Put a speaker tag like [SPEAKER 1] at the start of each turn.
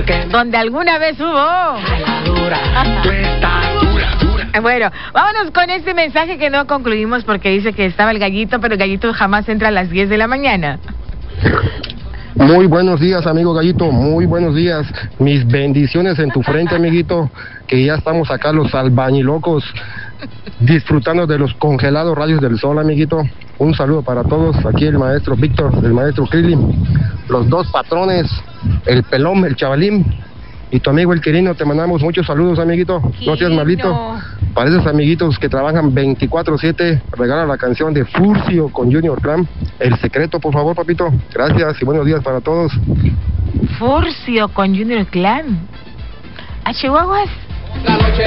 [SPEAKER 1] Donde alguna vez hubo. Bueno, vámonos con este mensaje que no concluimos porque dice que estaba el gallito, pero el gallito jamás entra a las 10 de la mañana.
[SPEAKER 2] Muy buenos días, amigo Gallito, muy buenos días. Mis bendiciones en tu frente, amiguito, que ya estamos acá los albañilocos disfrutando de los congelados rayos del sol, amiguito. Un saludo para todos, aquí el maestro Víctor, el maestro Krillin, los dos patrones, el pelón, el chavalín, y tu amigo el Quirino. Te mandamos muchos saludos, amiguito. No seas malito. Para esos amiguitos que trabajan 24/7, regala la canción de Furcio con Junior Clan, El Secreto, por favor, papito. Gracias y buenos días para todos.
[SPEAKER 1] Furcio con Junior Clan. ¿A Chihuahuas?